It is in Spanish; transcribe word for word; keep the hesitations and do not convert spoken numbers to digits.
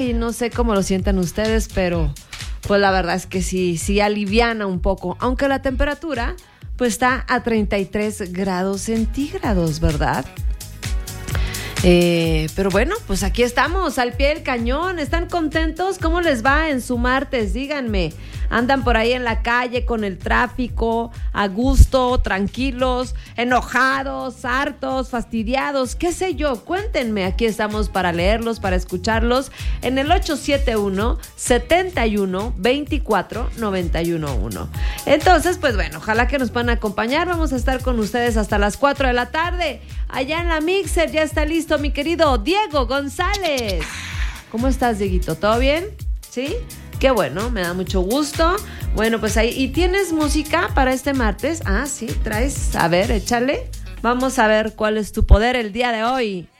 y no sé cómo lo sientan ustedes, pero pues la verdad es que sí, sí aliviana un poco, aunque la temperatura pues está a treinta y tres grados centígrados, ¿verdad? Eh, pero bueno, pues aquí estamos, al pie del cañón. ¿Están contentos? ¿Cómo les va en su martes? Díganme. ¿Andan por ahí en la calle con el tráfico, a gusto, tranquilos, enojados, hartos, fastidiados? ¿Qué sé yo? Cuéntenme. Aquí estamos para leerlos, para escucharlos en el ocho siete uno, siete uno, dos cuatro, nueve uno uno. Entonces, pues bueno, ojalá que nos puedan acompañar. Vamos a estar con ustedes hasta las cuatro de la tarde. Allá en la Mixer ya está listo mi querido Diego González. ¿Cómo estás, Dieguito? ¿Todo bien? ¿Sí? Qué bueno, me da mucho gusto. Bueno, pues ahí. ¿Y tienes música para este martes? Ah, sí, traes. A ver, échale. Vamos a ver cuál es tu poder el día de hoy.